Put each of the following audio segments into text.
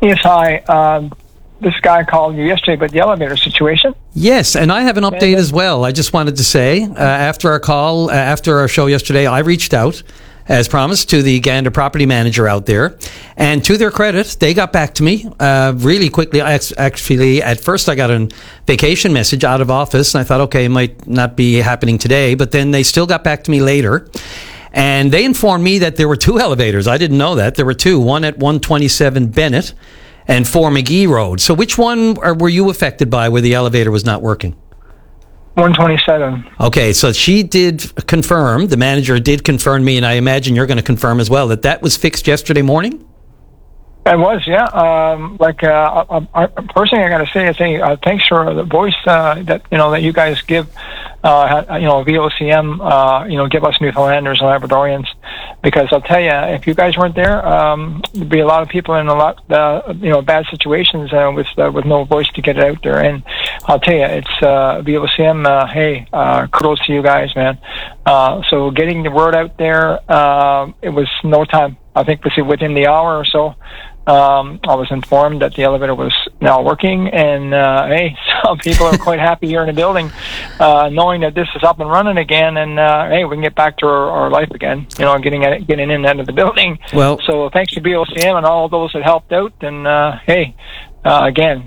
Yes, hi. This guy called you yesterday about the elevator situation. Yes, and I have an update as well. I just wanted to say, after our call, after our show yesterday, I reached out, as promised, to the Gander property manager out there. And to their credit, they got back to me really quickly. Actually, at first I got a vacation message out of office, and I thought, okay, it might not be happening today. But then they still got back to me later. And they informed me that there were 2 elevators. I didn't know that. There were 2, one at 127 Bennett and 4 McGee Road. So which one were you affected by where the elevator was not working? 127. Okay, so she did confirm, the manager did confirm me, and I imagine you're going to confirm as well, that was fixed yesterday morning? It was, yeah. Personally, I got to say, thanks for the voice that you guys give. VOCM, give us Newfoundlanders and Labradorians, because I'll tell you, if you guys weren't there, there'd be a lot of people in a lot, bad situations with no voice to get it out there. And I'll tell you, it's VOCM. Hey, kudos to you guys, man. So getting the word out there, it was no time. I think within the hour or so. I was informed that the elevator was now working, and hey, some people are quite happy here in the building, knowing that this is up and running again, and hey, we can get back to our life again, getting in and out of the building. Well, so thanks to BOCM and all those that helped out, and hey, again,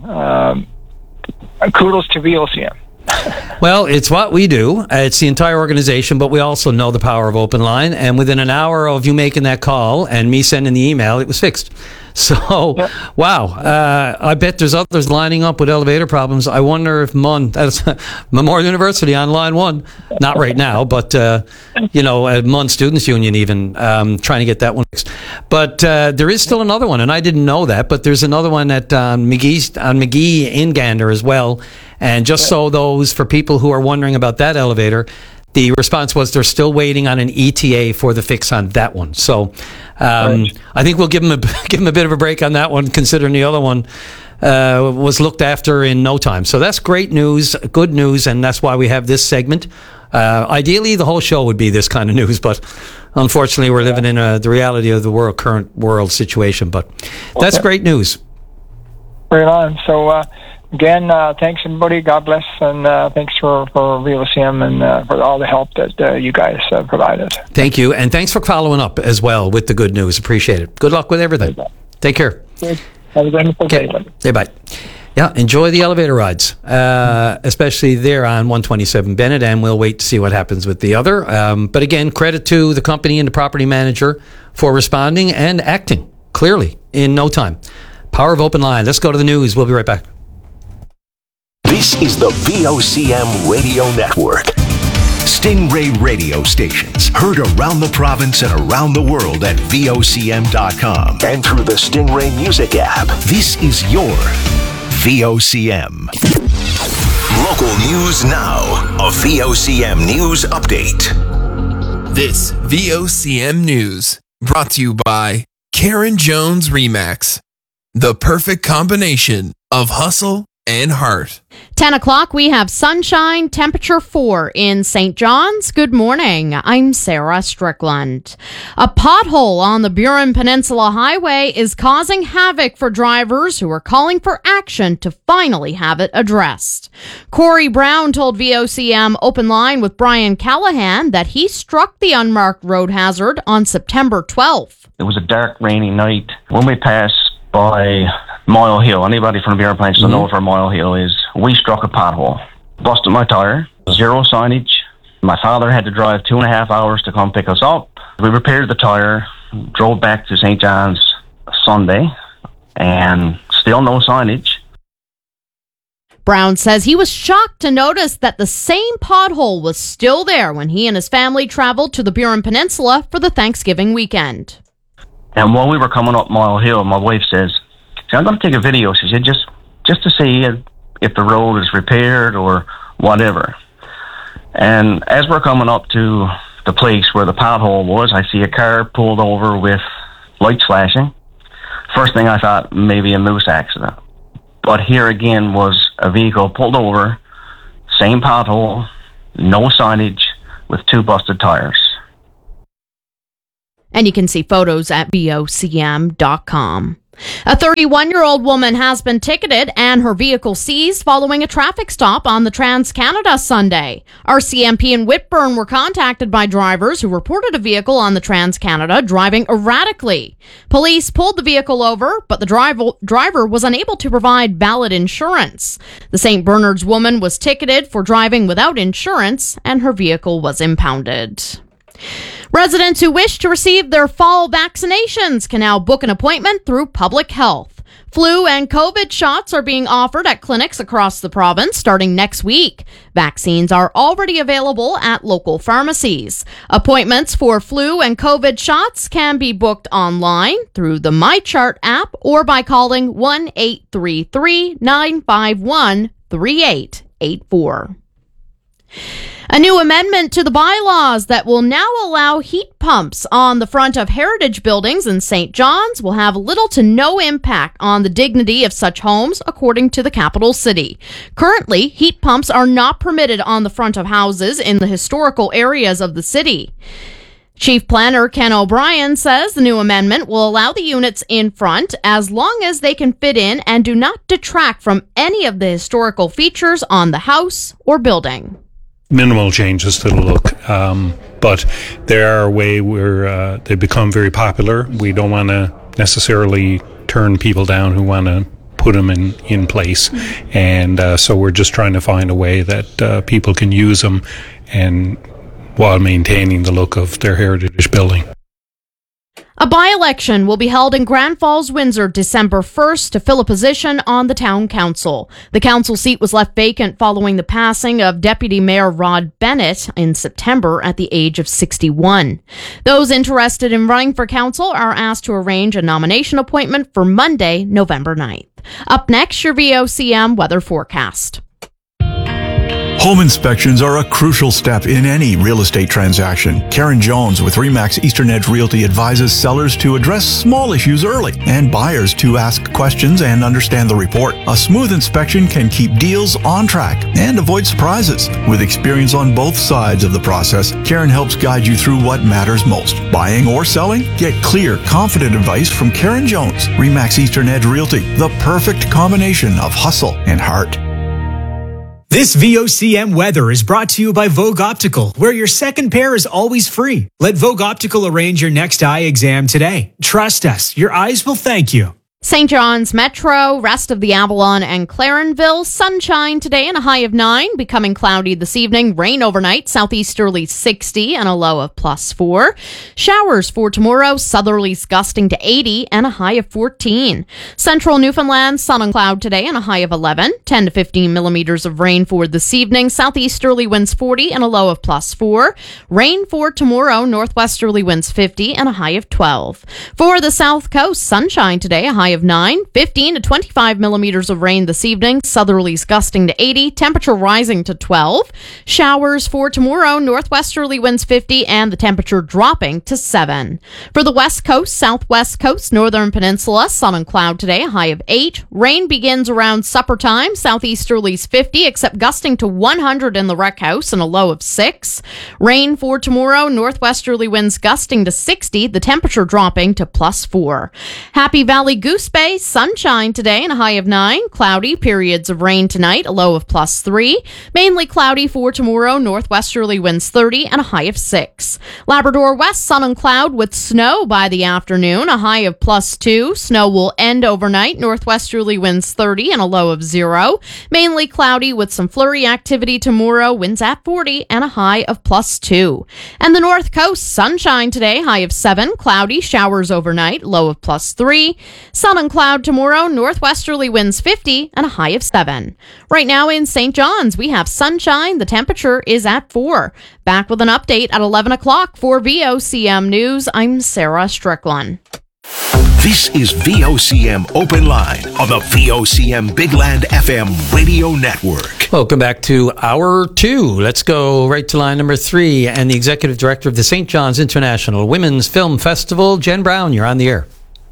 kudos to BOCM. Well, it's what we do. It's the entire organization, but we also know the power of Open Line. And within an hour of you making that call and me sending the email, it was fixed. So, yep. Wow. I bet there's others lining up with elevator problems. I wonder if that's Memorial University on line 1. Not right now, but, MUN Students Union even trying to get that one fixed. But there is still another one, and I didn't know that, but there's another one at McGee in Gander as well. And just so for people who are wondering about that elevator, the response was they're still waiting on an ETA for the fix on that one. So I think we'll give them a bit of a break on that one, considering the other one was looked after in no time. So that's great news, good news, and that's why we have this segment. Ideally, the whole show would be this kind of news, but unfortunately, we're living in the reality of the current world situation. But that's great news. Right on. So. Again, thanks everybody. God bless, and thanks for VOCM and for all the help that you guys provided. Thank you, and thanks for following up as well with the good news. Appreciate it. Good luck with everything. Take care. Have a wonderful day. Say bye. Yeah, enjoy the elevator rides, especially there on 127 Bennett, and we'll wait to see what happens with the other. But again, credit to the company and the property manager for responding and acting clearly in no time. Power of Open Line. Let's go to the news. We'll be right back. This is the VOCM Radio Network. Stingray radio stations heard around the province and around the world at VOCM.com and through the Stingray Music app. This is your VOCM. Local news now. A VOCM News Update. This VOCM News brought to you by Karen Jones Remax. The perfect combination of hustle and heart. 10 o'clock, we have sunshine, temperature 4 in St. John's. Good morning. I'm Sarah Strickland. A pothole on the Burin Peninsula Highway is causing havoc for drivers who are calling for action to finally have it addressed. Corey Brown told VOCM Open Line with Brian Callahan that he struck the unmarked road hazard on September 12th. It was a dark, rainy night. When we passed by Mile Hill, anybody from the Burin Peninsula knows where Mile Hill is, we struck a pothole. Busted my tire, 0 signage. My father had to drive 2.5 hours to come pick us up. We repaired the tire, drove back to St. John's Sunday, and still no signage. Brown says he was shocked to notice that the same pothole was still there when he and his family traveled to the Burin Peninsula for the Thanksgiving weekend. And while we were coming up Mile Hill, my wife says, I'm going to take a video, she said, just to see if the road is repaired or whatever. And as we're coming up to the place where the pothole was, I see a car pulled over with lights flashing. First thing I thought, maybe a moose accident. But here again was a vehicle pulled over, same pothole, no signage, with 2 busted tires. And you can see photos at VOCM.com. A 31-year-old woman has been ticketed and her vehicle seized following a traffic stop on the Trans-Canada Sunday. RCMP and Whitburn were contacted by drivers who reported a vehicle on the Trans-Canada driving erratically. Police pulled the vehicle over, but the driver was unable to provide valid insurance. The St. Bernard's woman was ticketed for driving without insurance, and her vehicle was impounded. Residents who wish to receive their fall vaccinations can now book an appointment through Public Health. Flu and COVID shots are being offered at clinics across the province starting next week. Vaccines are already available at local pharmacies. Appointments for flu and COVID shots can be booked online through the MyChart app or by calling 1-833-951-3884. A new amendment to the bylaws that will now allow heat pumps on the front of heritage buildings in St. John's will have little to no impact on the dignity of such homes, according to the capital city. Currently, heat pumps are not permitted on the front of houses in the historical areas of the city. Chief Planner Ken O'Brien says the new amendment will allow the units in front as long as they can fit in and do not detract from any of the historical features on the house or building. Minimal changes to the look, but they are a way where they become very popular. We don't want to necessarily turn people down who want to put them in place, and so we're just trying to find a way that people can use them and while maintaining the look of their heritage building. A by-election will be held in Grand Falls, Windsor, December 1st to fill a position on the town council. The council seat was left vacant following the passing of Deputy Mayor Rod Bennett in September at the age of 61. Those interested in running for council are asked to arrange a nomination appointment for Monday, November 9th. Up next, your VOCM weather forecast. Home inspections are a crucial step in any real estate transaction. Karen Jones with RE/MAX Eastern Edge Realty advises sellers to address small issues early and buyers to ask questions and understand the report. A smooth inspection can keep deals on track and avoid surprises. With experience on both sides of the process, Karen helps guide you through what matters most. Buying or selling? Get clear, confident advice from Karen Jones. RE/MAX Eastern Edge Realty, the perfect combination of hustle and heart. This VOCM weather is brought to you by Vogue Optical, where your second pair is always free. Let Vogue Optical arrange your next eye exam today. Trust us, your eyes will thank you. St. John's Metro, rest of the Avalon and Clarenville, sunshine today and a high of 9, becoming cloudy this evening, rain overnight, southeasterly 60 and a low of +4. Showers for tomorrow, southerlies gusting to 80 and a high of 14. Central Newfoundland, sun and cloud today and a high of 11, 10 to 15 millimeters of rain for this evening, southeasterly winds 40 and a low of +4. Rain for tomorrow, northwesterly winds 50 and a high of 12. For the South Coast, sunshine today, a high of 9, 15 to 25 millimeters of rain this evening, southerlies gusting to 80, temperature rising to 12. Showers for tomorrow, northwesterly winds 50 and the temperature dropping to 7. For the West Coast, Southwest Coast, Northern Peninsula, sun and cloud today, a high of 8. Rain begins around supper time, southeasterlies 50, except gusting to 100 in the Rec House and a low of 6. Rain for tomorrow, northwesterly winds gusting to 60, the temperature dropping to +4. Happy Valley Goose Bay, sunshine today and a high of 9. Cloudy, periods of rain tonight, a low of +3. Mainly cloudy for tomorrow, northwesterly winds 30 and a high of 6. Labrador West, sun and cloud with snow by the afternoon, a high of +2. Snow will end overnight, northwesterly winds 30 and a low of 0. Mainly cloudy with some flurry activity tomorrow, winds at 40 and a high of +2. And the North Coast, sunshine today, high of 7. Cloudy, showers overnight, low of +3. Sun and cloud tomorrow, northwesterly winds 50 and a high of 7. Right now in St. John's, we have sunshine. The temperature is at 4. Back with an update at 11 o'clock for VOCM News. I'm Sarah Strickland. This is VOCM Open Line on the VOCM Bigland FM radio network. Welcome back to Hour 2. Let's go right to line number 3 and the Executive Director of the St. John's International Women's Film Festival, Jen Brown. You're on the air.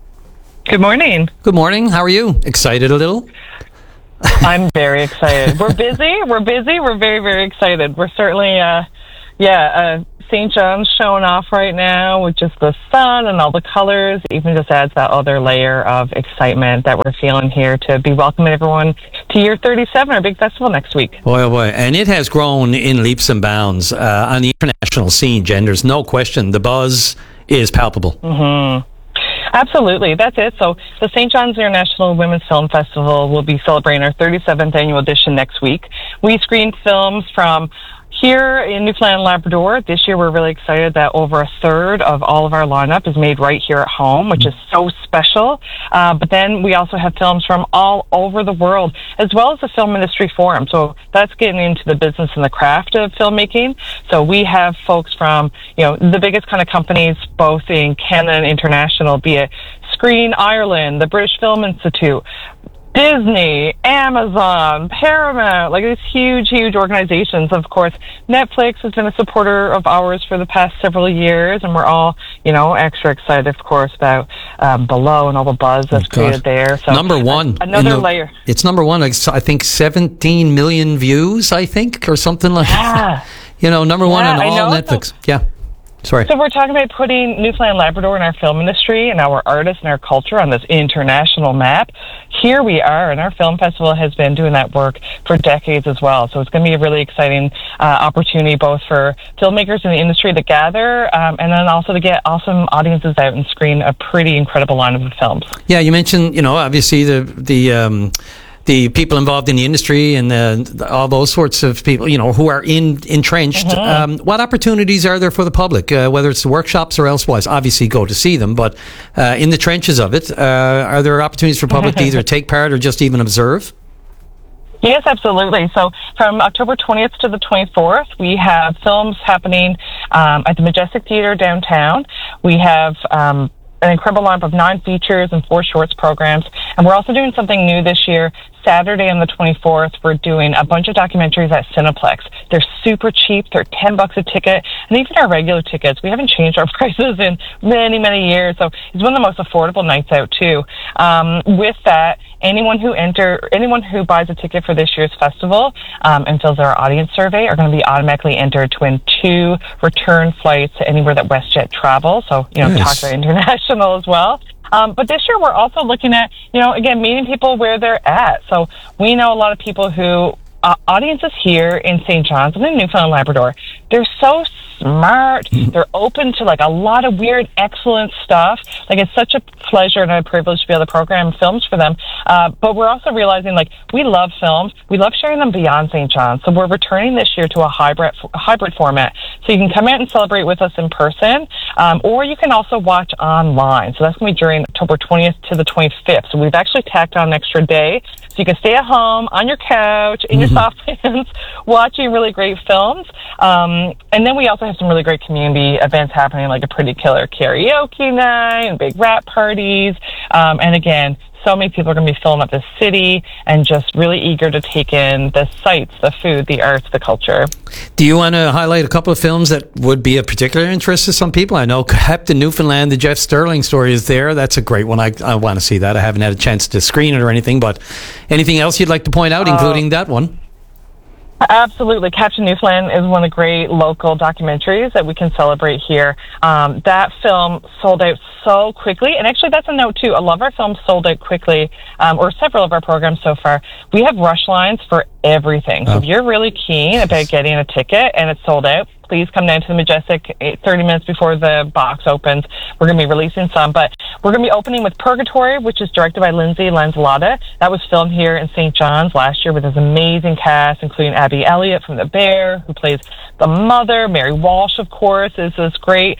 Good morning. Good morning. How are you? Excited a little? I'm very excited. We're busy. We're very, very excited. We're certainly, St. John's showing off right now with just the sun and all the colors. It even just adds that other layer of excitement that we're feeling here to be welcoming everyone to Year 37, our big festival next week. Boy, oh boy. And it has grown in leaps and bounds on the international scene, Jen. There's no question. The buzz is palpable. Mm-hmm. Absolutely, that's it. So the St. John's International Women's Film Festival will be celebrating our 37th annual edition next week. We screen films from here in Newfoundland and Labrador. This year we're really excited that over a third of all of our lineup is made right here at home, which is so special. But then we also have films from all over the world, as well as the Film Industry Forum. So that's getting into the business and the craft of filmmaking. So we have folks from, the biggest kind of companies, both in Canada and international, be it Screen Ireland, the British Film Institute, Disney, Amazon, Paramount, like these huge organizations. Of course, Netflix has been a supporter of ours for the past several years, and we're all, extra excited, of course, about Below and all the buzz that's created there. So number one. Another layer. It's number one, I think 17 million views, or something like that. Number one on all Netflix. Yeah. Sorry. So we're talking about putting Newfoundland and Labrador in our film industry and our artists and our culture on this international map. Here we are, and our film festival has been doing that work for decades as well. So it's going to be a really exciting opportunity both for filmmakers in the industry to gather and then also to get awesome audiences out and screen a pretty incredible lineup of films. Yeah, you mentioned, obviously the people involved in the industry and all those sorts of people, who are entrenched. Mm-hmm. What opportunities are there for the public, whether it's the workshops or elsewise? Obviously, go to see them, but in the trenches of it, are there opportunities for public to either take part or just even observe? Yes, absolutely. So from October 20th to the 24th, we have films happening at the Majestic Theatre downtown. We have an incredible lineup of 9 features and 4 shorts programs. And we're also doing something new this year. Saturday on the 24th, we're doing a bunch of documentaries at Cineplex. They're super cheap. They're $10 a ticket. And even our regular tickets, we haven't changed our prices in many, many years. So it's one of the most affordable nights out, too. With that, anyone who buys a ticket for this year's festival and fills our audience survey are going to be automatically entered to win 2 return flights to anywhere that WestJet travels. So, nice. Talk about international as well. But this year we're also looking at, again, meeting people where they're at. So we know a lot of people who, audiences here in St. John's and in Newfoundland and Labrador, they're so smart. They're open to a lot of weird, excellent stuff. It's such a pleasure and a privilege to be able to program films for them. But we're also realizing we love films. We love sharing them beyond St. John's. So we're returning this year to a hybrid format. So you can come out and celebrate with us in person, or you can also watch online. So that's going to be during October 20th to the 25th. So we've actually tacked on an extra day. So you can stay at home on your couch in your soft pants watching really great films. And then we also have some really great community events happening, like a pretty killer karaoke night and big rap parties. And again, so many people are going to be filling up the city and just really eager to take in the sights, the food, the arts, the culture. Do you want to highlight a couple of films that would be of particular interest to some people? I know Captain Newfoundland, the Jeff Sterling story is there. That's a great one. I want to see that. I haven't had a chance to screen it or anything, but anything else you'd like to point out, including that one? Absolutely. Captain Newfoundland is one of the great local documentaries that we can celebrate here. That film sold out so quickly. And actually, that's a note, too. A lot of our films sold out quickly, or several of our programs so far. We have rush lines for everything. So if you're really keen about getting a ticket and it's sold out, please come down to the Majestic 30 minutes before the box opens. We're going to be releasing some, but we're going to be opening with Purgatory, which is directed by Lindsay Lanzalotta. That was filmed here in St. John's last year with this amazing cast, including Abby Elliott from The Bear, who plays the mother. Mary Walsh, of course, is this great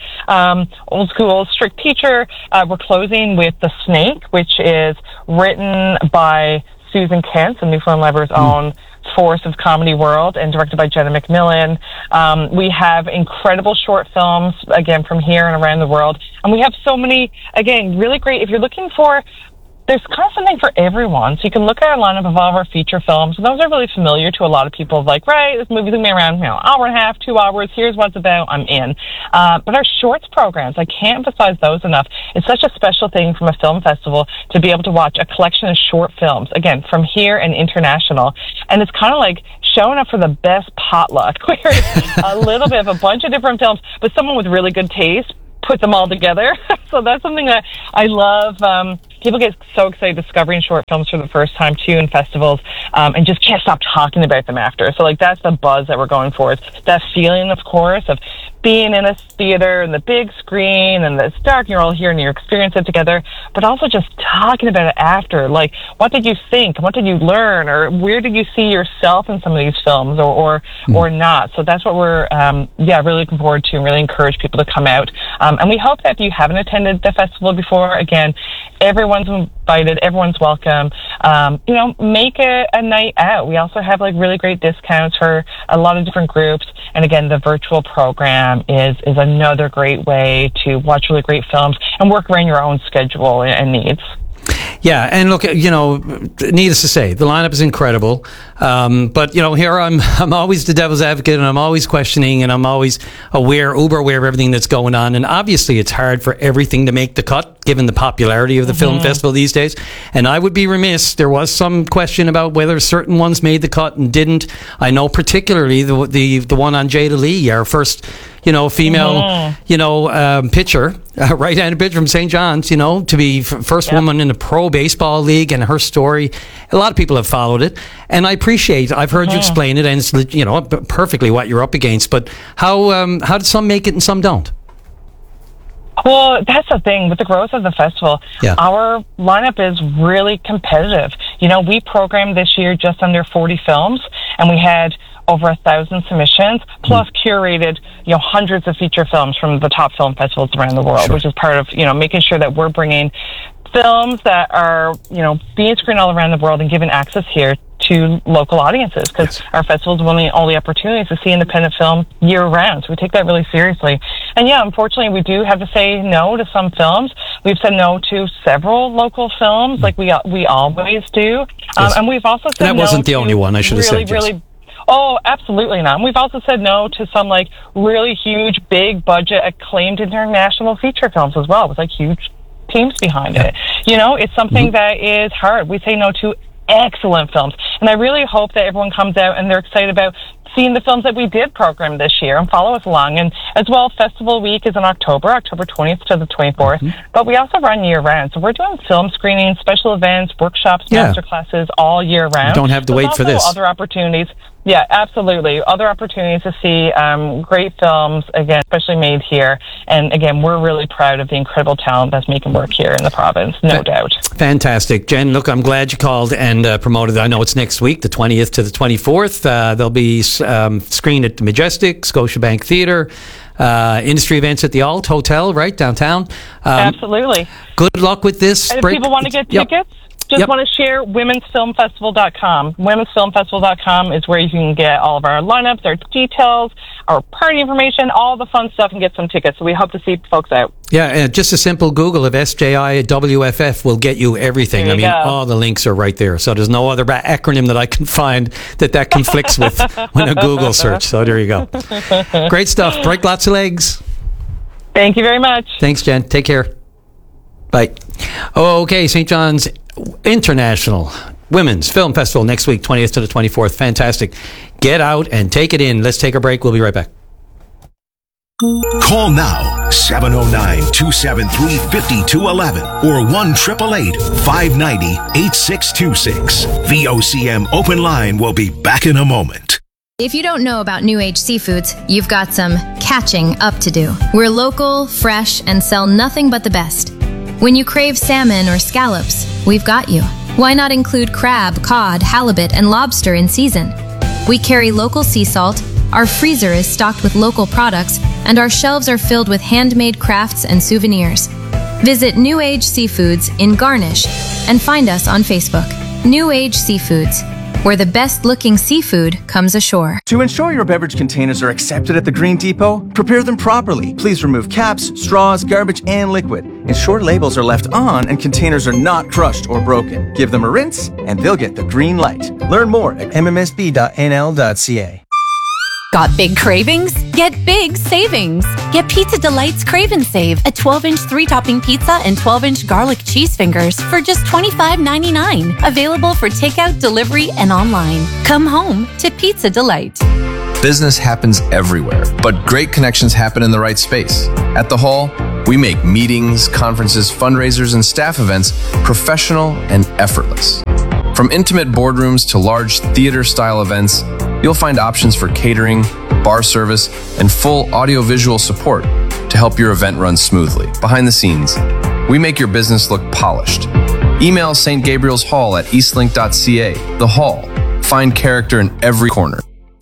old school strict teacher. We're closing with The Snake, which is written by Susan Kent, the Newfoundland Labrador's own force of comedy world, and directed by Jenna McMillan. We have incredible short films, again, from here and around the world. And we have so many, again, really great, if you're looking for there's kind of something for everyone. So you can look at our lineup of all of our feature films. And those are really familiar to a lot of people. Like, right, this movie's going to be around, hour and a half, 2 hours. Here's what it's about. I'm in. But our shorts programs, I can't emphasize those enough. It's such a special thing from a film festival to be able to watch a collection of short films, again, from here and international. And it's kind of like showing up for the best potluck, where it's a little bit of a bunch of different films, but someone with really good taste put them all together. So that's something that I love. People get so excited discovering short films for the first time too in festivals, and just can't stop talking about them after. So like that's the buzz that we're going for. It's that feeling, of course, of being in a theater and the big screen and it's dark and you're all here and you experience it together, but also just talking about it after. Like, what did you think? What did you learn? Or where did you see yourself in some of these films or not? So that's what we're, really looking forward to and really encourage people to come out. And we hope that if you haven't attended the festival before, again, everyone's invited, everyone's welcome. Make it a night out. We also have like really great discounts for a lot of different groups. And again, the virtual program is another great way to watch really great films and work around your own schedule and needs. Yeah, and look, needless to say, the lineup is incredible. But here I'm always the devil's advocate, and I'm always questioning, and I'm always uber aware of everything that's going on. And obviously, it's hard for everything to make the cut, given the popularity of the film festival these days. And I would be remiss. There was some question about whether certain ones made the cut and didn't. I know particularly the one on Jada Lee, our first female, pitcher, right-handed pitcher from St. John's, to be first woman in the pro baseball league, and her story. A lot of people have followed it, and I've heard you explain it, and it's, perfectly what you're up against. But how did some make it and some don't? Well, that's the thing with the growth of the festival. Yeah. Our lineup is really competitive. We programmed this year just under 40 films, and we had over 1,000 submissions, plus curated, hundreds of feature films from the top film festivals around the world, which is part of, making sure that we're bringing films that are, being screened all around the world and given access here to local audiences, because our festival is one of the only opportunities to see independent film year round. So we take that really seriously. And unfortunately, we do have to say no to some films. We've said no to several local films, like we always do. And we've also said that wasn't the only one, I should have said. Really, oh, absolutely not. And we've also said no to some like really huge, big budget, acclaimed international feature films as well, with like huge teams behind it. It's something that is hard. We say no to excellent films. And I really hope that everyone comes out and they're excited about seeing the films that we did program this year and follow us along. And as well, Festival Week is in October 20th to the 24th. But we also run year round. So we're doing film screenings, special events, workshops, master classes all year round. You don't have to wait for this. Other opportunities. Yeah, absolutely. Other opportunities to see great films, again, especially made here. And again, we're really proud of the incredible talent that's making work here in the province, no doubt. Fantastic. Jen, look, I'm glad you called and promoted. I know it's next week, the 20th to the 24th. There'll be screened at the Majestic, Scotiabank Theatre, industry events at the Alt Hotel, right, downtown. Absolutely. Good luck with this. And if people want to get tickets, just want to share womensfilmfestival.com. Womensfilmfestival.com is where you can get all of our lineups, our details, our party information, all the fun stuff, and get some tickets. So we hope to see folks out. Yeah, just a simple Google of SJIWFF will get you everything. I mean, all the links are right there. So there's no other acronym that I can find that conflicts with when a Google search. So there you go. Great stuff. Break lots of legs. Thank you very much. Thanks, Jen. Take care. Bye. Okay, St. John's International Women's Film Festival next week, 20th to the 24th. Fantastic. Get out and take it in. Let's take a break. We'll be right back. Call now, 709-273-5211 or 1-888-590-8626. VOCM Open Line will be back in a moment. If you don't know about New Age Seafoods, you've got some catching up to do. We're local, fresh, and sell nothing but the best. When you crave salmon or scallops, we've got you. Why not include crab, cod, halibut, and lobster in season? We carry local sea salt, our freezer is stocked with local products, and our shelves are filled with handmade crafts and souvenirs. Visit New Age Seafoods in Garnish and find us on Facebook. New Age Seafoods. where the best-looking seafood comes ashore. To ensure your beverage containers are accepted at the Green Depot, prepare them properly. Please remove caps, straws, garbage, and liquid. Ensure labels are left on and containers are not crushed or broken. Give them a rinse, and they'll get the green light. Learn more at mmsb.nl.ca. Got big cravings? Get big savings. Get Pizza Delight's Crave and Save, a 12-inch 3-topping pizza and 12-inch garlic cheese fingers for just $25.99. Available for takeout, delivery, and online. Come home to Pizza Delight. Business happens everywhere, but great connections happen in the right space. At the Hall, we make meetings, conferences, fundraisers, and staff events professional and effortless. From intimate boardrooms to large theater-style events, you'll find options for catering, bar service, and full audiovisual support to help your event run smoothly. Behind the scenes, we make your business look polished. Email St. Gabriel's Hall at eastlink.ca. The Hall. Find character in every corner.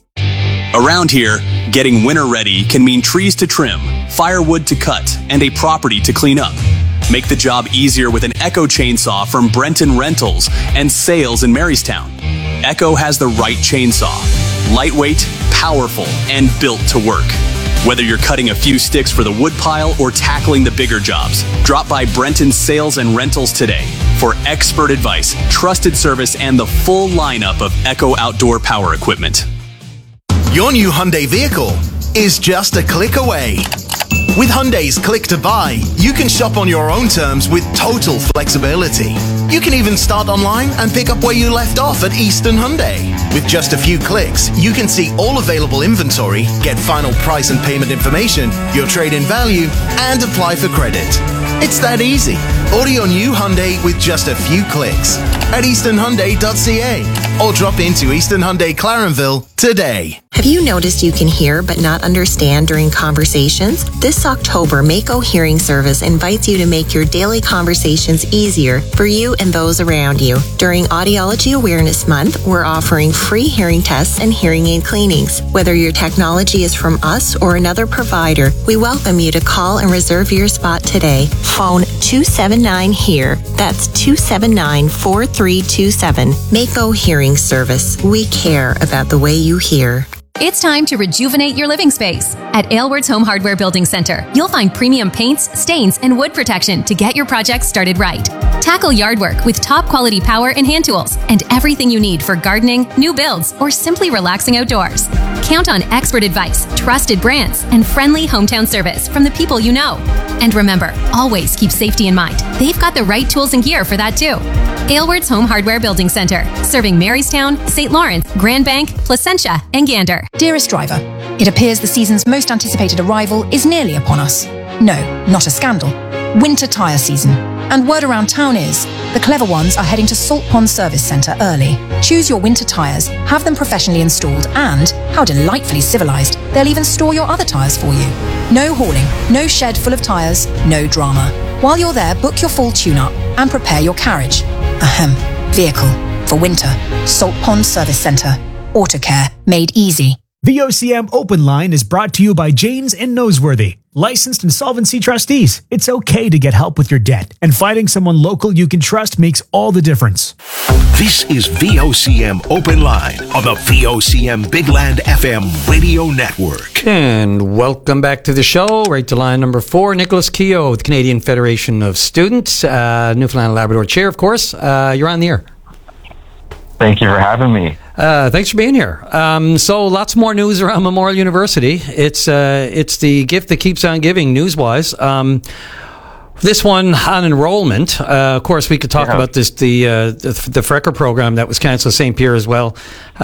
Around here, getting winter ready can mean trees to trim, firewood to cut, and a property to clean up. Make the job easier with an Echo chainsaw from Brenton Rentals and Sales in Marystown. Echo has the right chainsaw. Lightweight, powerful, and built to work. Whether you're cutting a few sticks for the wood pile or tackling the bigger jobs, drop by Brenton Sales and Rentals today for expert advice, trusted service, and the full lineup of Echo outdoor power equipment. Your new Hyundai vehicle is just a click away. With Hyundai's Click to Buy, you can shop on your own terms with total flexibility. You can even start online and pick up where you left off at Eastern Hyundai. With just a few clicks, you can see all available inventory, get final price and payment information, your trade-in value, and apply for credit. It's that easy. Order your new Hyundai with just a few clicks at easternhyundai.ca or drop into Eastern Hyundai Clarenville today. Have you noticed you can hear but not understand during conversations? This October, Mako Hearing Service invites you to make your daily conversations easier for you and those around you. During Audiology Awareness Month, we're offering free hearing tests and hearing aid cleanings. Whether your technology is from us or another provider, we welcome you to call and reserve your spot today. Phone 279-HEAR. That's 279-4327. Mako Hearing Service. We care about the way you hear. It's time to rejuvenate your living space. At Aylward's Home Hardware Building Center, you'll find premium paints, stains, and wood protection to get your project started right. Tackle yard work with top quality power and hand tools and everything you need for gardening, new builds, or simply relaxing outdoors. Count on expert advice, trusted brands, and friendly hometown service from the people you know. And remember, always keep safety in mind. They've got the right tools and gear for that too. Aylward's Home Hardware Building Center, serving Marystown, St. Lawrence, Grand Bank, Placentia, and Gander. Dearest driver, it appears the season's most anticipated arrival is nearly upon us. No, not a scandal. Winter tyre season. And word around town is, the clever ones are heading to Salt Pond Service Centre early. Choose your winter tyres, have them professionally installed, and, how delightfully civilised, they'll even store your other tyres for you. No hauling, no shed full of tyres, no drama. While you're there, book your full tune-up and prepare your carriage. Vehicle. For winter. Salt Pond Service Centre. Autocare. Made easy. VOCM Open Line is brought to you by Janes and Noseworthy, licensed insolvency trustees. It's okay to get help with your debt, and finding someone local you can trust makes all the difference. This is VOCM Open Line on the VOCM Big Land FM radio network. And welcome back to the show. Right to line number 4, Nicholas Keogh with the Canadian Federation of Students, Newfoundland and Labrador chair, of course. You're on the air. Thank you for having me. Thanks for being here. So lots more news around Memorial University. It's the gift that keeps on giving news-wise. This one on enrollment. Of course, we could talk about this the Frecker program that was canceled at St. Pierre as well.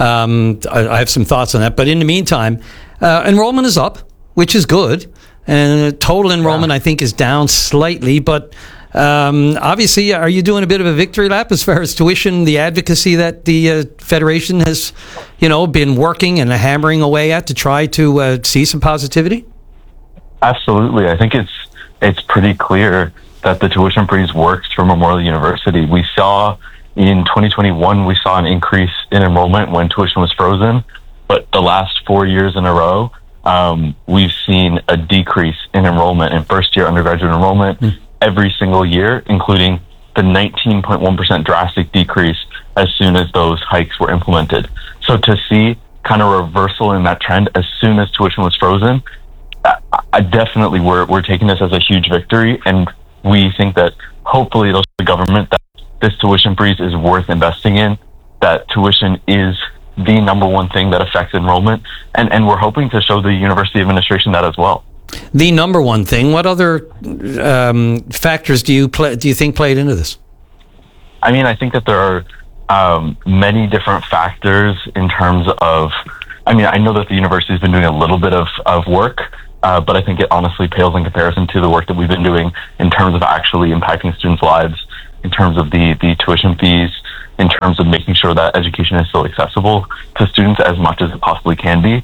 I have some thoughts on that. But in the meantime, enrollment is up, which is good. And total enrollment, I think, is down slightly. But obviously, are you doing a bit of a victory lap as far as tuition, the advocacy that the Federation has, been working and hammering away at to try to see some positivity? Absolutely. I think it's pretty clear that the tuition freeze works for Memorial University. We saw in 2021, we saw an increase in enrollment when tuition was frozen, but the last 4 years in a row, we've seen a decrease in enrollment in first-year undergraduate enrollment every single year, including the 19.1% drastic decrease as soon as those hikes were implemented. So to see kind of reversal in that trend as soon as tuition was frozen, I definitely we're taking this as a huge victory, and we think that hopefully it'll show the government that this tuition freeze is worth investing in, that tuition is the number one thing that affects enrollment, and we're hoping to show the university administration that as well. The number one thing. What other factors do you think played into this? I mean, I think that there are many different factors in terms of, I mean, I know that the university has been doing a little bit of work, but I think it honestly pales in comparison to the work that we've been doing in terms of actually impacting students' lives, in terms of the tuition fees, in terms of making sure that education is still accessible to students as much as it possibly can be.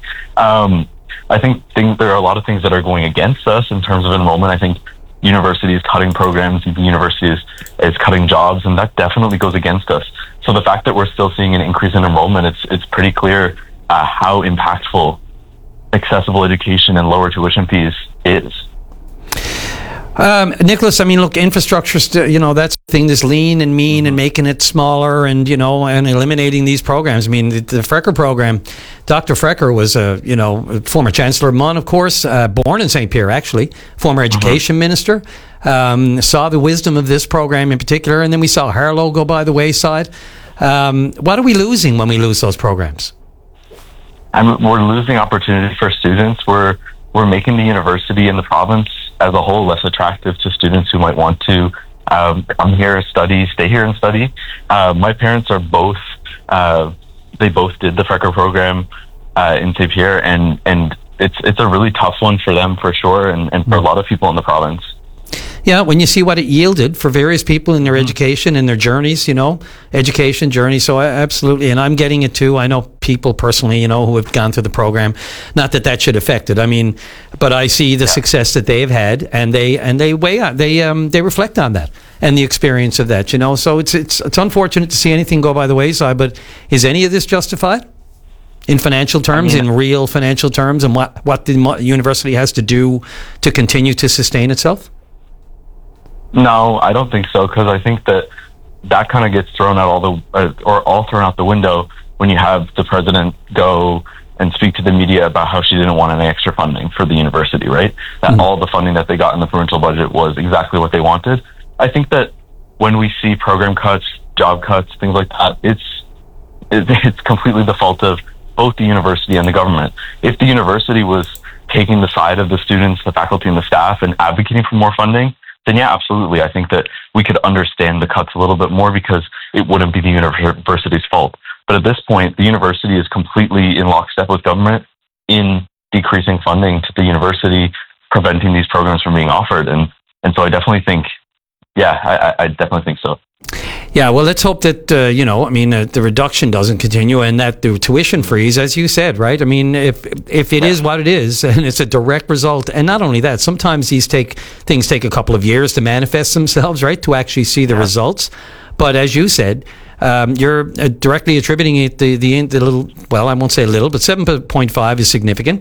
I think there are a lot of things that are going against us in terms of enrollment. I think universities cutting programs, the university is cutting jobs, and that definitely goes against us. So the fact that we're still seeing an increase in enrollment, it's pretty clear how impactful accessible education and lower tuition fees is. Nicholas, I mean, look, infrastructure, that's the thing, this lean and mean and making it smaller and, and eliminating these programs. I mean, the Frecker program, Dr. Frecker was former Chancellor of MUN, of course, born in St. Pierre, actually, former education minister, saw the wisdom of this program in particular, and then we saw Harlow go by the wayside. What are we losing when we lose those programs? We're losing opportunity for students. We're making the university and the province as a whole less attractive to students who might want to come here, study, stay here and study. My parents are both, they both did the Frecker program in St. Pierre, and it's a really tough one for them for sure, and for a lot of people in the province. Yeah, when you see what it yielded for various people in their education and their journeys, education journey. So absolutely, and I'm getting it too. I know people personally, who have gone through the program. Not that should affect it. I mean, but I see the success that they've had, and they weigh out. They reflect on that and the experience of that. So it's unfortunate to see anything go by the wayside. But is any of this justified in financial terms, in real financial terms, and what the university has to do to continue to sustain itself? No, I don't think so, because I think that kind of gets thrown out all thrown out the window when you have the president go and speak to the media about how she didn't want any extra funding for the university, right? That all the funding that they got in the provincial budget was exactly what they wanted. I think that when we see program cuts, job cuts, things like that, it's completely the fault of both the university and the government. If the university was taking the side of the students, the faculty, and the staff and advocating for more funding, then yeah, absolutely. I think that we could understand the cuts a little bit more because it wouldn't be the university's fault. But at this point, the university is completely in lockstep with government in decreasing funding to the university, preventing these programs from being offered. And so I definitely think, I definitely think so. Yeah, well, let's hope that, the reduction doesn't continue and that the tuition freeze, as you said, right? I mean, if it is what it is and it's a direct result, and not only that, sometimes things take a couple of years to manifest themselves, right, to actually see the results. But as you said, you're directly attributing it the little, well, I won't say little, but 7.5 is significant.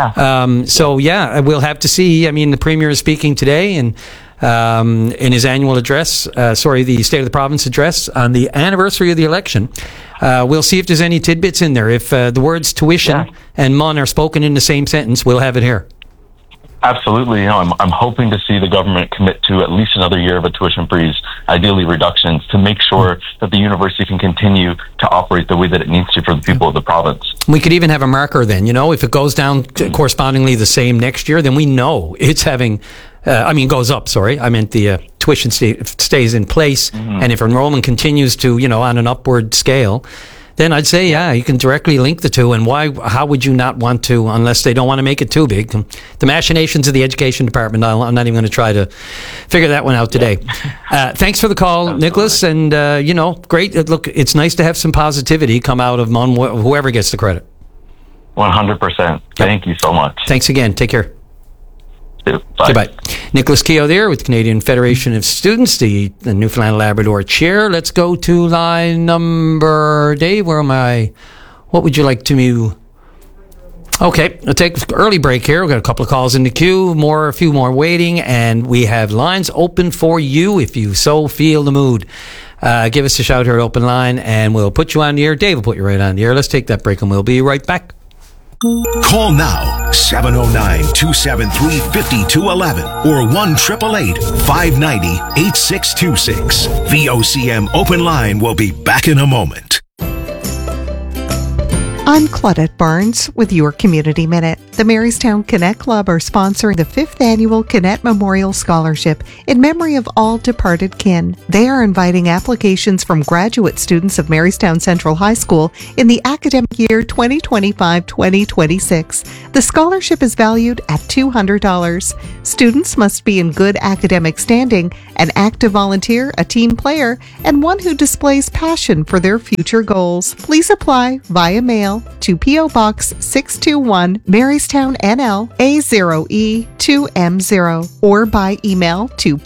Yeah. We'll have to see. I mean, the Premier is speaking today and in his annual address, the State of the Province address on the anniversary of the election. We'll see if there's any tidbits in there. If the words tuition and MUN are spoken in the same sentence, we'll have it here. Absolutely. I'm hoping to see the government commit to at least another year of a tuition freeze, ideally reductions, to make sure that the university can continue to operate the way that it needs to for the people of the province. We could even have a marker then, if it goes down correspondingly the same next year, then we know it's having... goes up, sorry. I meant the tuition stays in place. And if enrollment continues to, on an upward scale, then I'd say, you can directly link the two. And how would you not want to, unless they don't want to make it too big? The machinations of the education department, I'm not even going to try to figure that one out today. Thanks for the call, absolutely, Nicholas. And, great. Look, it's nice to have some positivity come out of MUN, whoever gets the credit. 100%. Thank you so much. Thanks again. Take care. Bye. Goodbye. Nicholas Keogh there with Canadian Federation of Students, the Newfoundland and Labrador chair. Let's go to line number... Dave, where am I? What would you like to Okay, we'll take an early break here. We've got a couple of calls in the queue, a few more waiting, and we have lines open for you if you so feel the mood. Give us a shout here at Open Line, and we'll put you on the air. Dave will put you right on the air. Let's take that break, and we'll be right back. Call now, 709-273-5211 or 1-888-590-8626. VOCM Open Line will be back in a moment. I'm Claudette Barnes with your Community Minute. The Marystown Connect Club are sponsoring the 5th Annual Connect Memorial Scholarship in memory of all departed kin. They are inviting applications from graduate students of Marystown Central High School in the academic year 2025-2026. The scholarship is valued at $200. Students must be in good academic standing, an active volunteer, a team player, and one who displays passion for their future goals. Please apply via mail to P.O. Box 621, Marystown, NL, A0E2M0, or by email to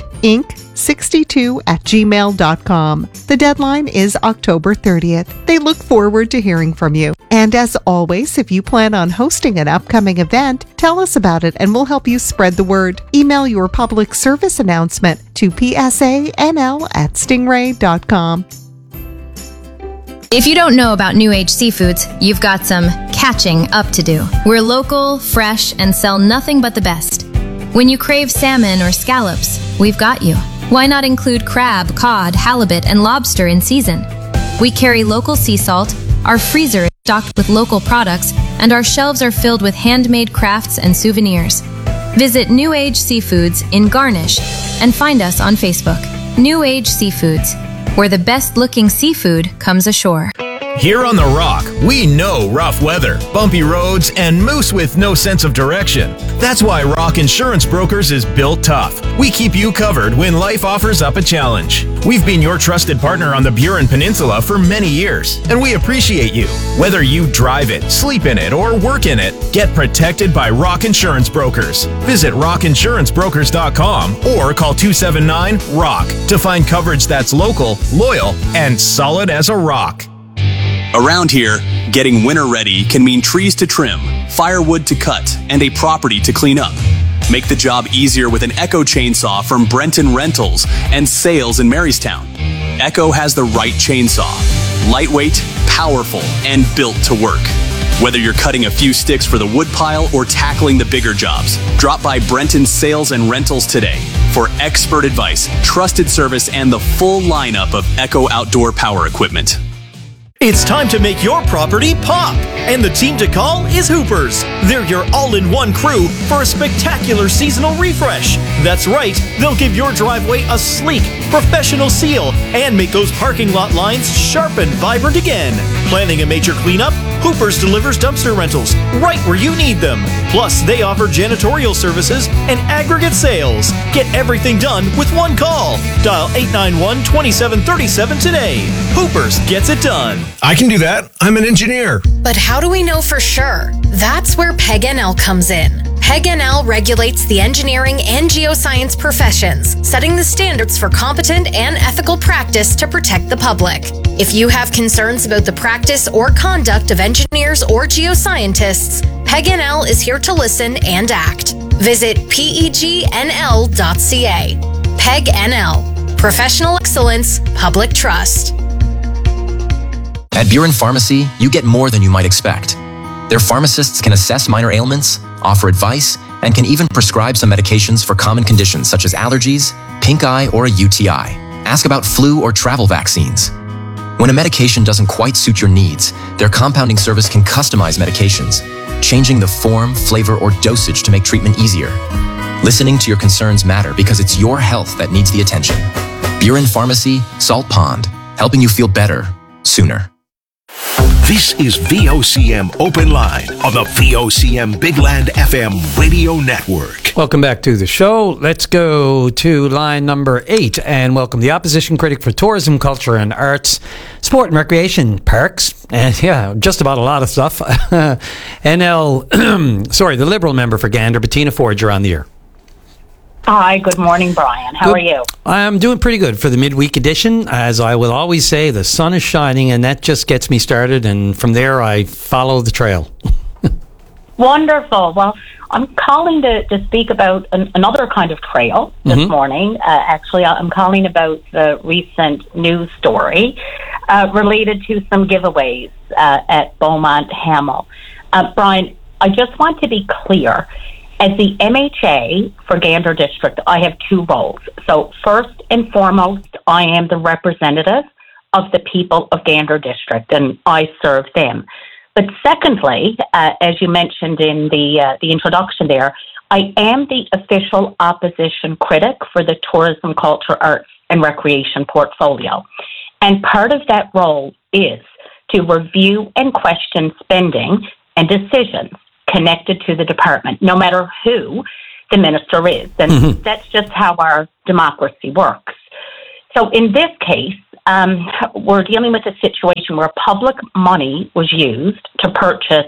patinc62@gmail.com. The deadline is October 30th. They look forward to hearing from you. And as always, if you plan on hosting an upcoming event, tell us about it and we'll help you spread the word. Email your public service announcement to psanl@stingray.com. If you don't know about New Age Seafoods, you've got some catching up to do. We're local, fresh, and sell nothing but the best. When you crave salmon or scallops, we've got you. Why not include crab, cod, halibut, and lobster in season? We carry local sea salt, our freezer is stocked with local products, and our shelves are filled with handmade crafts and souvenirs. Visit New Age Seafoods in Garnish and find us on Facebook. New Age Seafoods, where the best-looking seafood comes ashore. Here on The Rock, we know rough weather, bumpy roads, and moose with no sense of direction. That's why Rock Insurance Brokers is built tough. We keep you covered when life offers up a challenge. We've been your trusted partner on the Burin Peninsula for many years, and we appreciate you. Whether you drive it, sleep in it, or work in it, get protected by Rock Insurance Brokers. Visit rockinsurancebrokers.com or call 279-ROCK to find coverage that's local, loyal, and solid as a rock. Around here, getting winter ready can mean trees to trim, firewood to cut, and a property to clean up. Make the job easier with an Echo chainsaw from Brenton Rentals and Sales in Marystown. Echo has the right chainsaw. Lightweight, powerful, and built to work. Whether you're cutting a few sticks for the wood pile or tackling the bigger jobs, drop by Brenton Sales and Rentals today for expert advice, trusted service, and the full lineup of Echo outdoor power equipment. It's time to make your property pop! And the team to call is Hoopers. They're your all-in-one crew for a spectacular seasonal refresh. That's right, they'll give your driveway a sleek, professional seal and make those parking lot lines sharp and vibrant again. Planning a major cleanup? Hoopers delivers dumpster rentals right where you need them. Plus, they offer janitorial services and aggregate sales. Get everything done with one call. Dial 891-2737 today. Hoopers gets it done. I can do that. I'm an engineer. But how do we know for sure? That's where PEG-NL comes in. PEG-NL regulates the engineering and geoscience professions, setting the standards for competent and ethical practice to protect the public. If you have concerns about the practice or conduct of engineers or geoscientists, PEG-NL is here to listen and act. Visit pegnl.ca. PEG-NL. Professional excellence, public trust. At Burin Pharmacy, you get more than you might expect. Their pharmacists can assess minor ailments, offer advice, and can even prescribe some medications for common conditions such as allergies, pink eye, or a UTI. Ask about flu or travel vaccines. When a medication doesn't quite suit your needs, their compounding service can customize medications, changing the form, flavor, or dosage to make treatment easier. Listening to your concerns matter because it's your health that needs the attention. Burin Pharmacy, Salt Pond, helping you feel better, sooner. This is VOCM Open Line on the VOCM Big Land FM radio network. Welcome back to the show. Let's go to line number 8 and welcome the opposition critic for tourism, culture and arts, sport and recreation, parks, and just about a lot of stuff. The Liberal member for Gander, Bettina Ford, you're on the air. Hi, good morning, Brian. How are you? I'm doing pretty good for the midweek edition. As I will always say, the sun is shining, and that just gets me started, and from there I follow the trail. Wonderful. Well, I'm calling to speak about another kind of trail this morning. Actually, I'm calling about the recent news story related to some giveaways at Beaumont Hamel. Brian, I just want to be clear. As the MHA for Gander District, I have two roles. So first and foremost, I am the representative of the people of Gander District, and I serve them. But secondly, as you mentioned in the introduction there, I am the official opposition critic for the Tourism, Culture, Arts and Recreation portfolio. And part of that role is to review and question spending and decisions connected to the department, no matter who the minister is. And that's just how our democracy works. So in this case, we're dealing with a situation where public money was used to purchase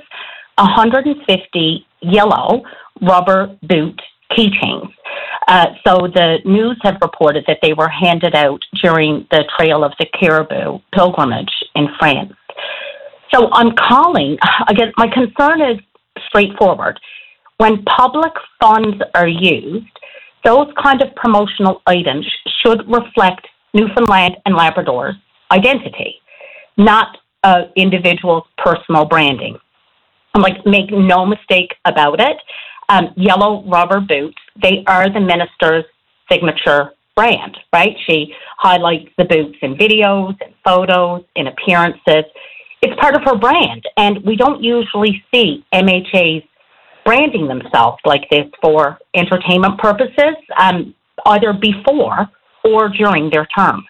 150 yellow rubber boot keychains. So the news have reported that they were handed out during the Trail of the Caribou pilgrimage in France. So I'm calling, again, my concern is straightforward. When public funds are used, those kind of promotional items should reflect Newfoundland and Labrador's identity, not individuals' personal branding. I'm like, make no mistake about it. Yellow rubber boots, they are the minister's signature brand, right? She highlights the boots in videos and photos, in appearances. It's part of her brand, and we don't usually see MHAs branding themselves like this for entertainment purposes, either before or during their term.